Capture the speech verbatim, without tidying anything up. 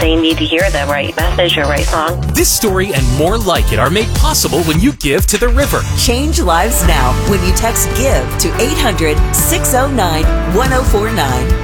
they need to hear the right message or right song. This story and more like it are made possible when you give to the river. Change lives now when you text GIVE to eight hundred, six oh nine, one oh four nine.